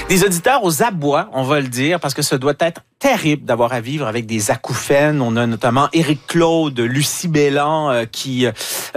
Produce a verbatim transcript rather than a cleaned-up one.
Des auditeurs aux abois, on va le dire, parce que ça doit être terrible d'avoir à vivre avec des acouphènes. On a notamment Éric Claude, Lucie Bélan, euh, qui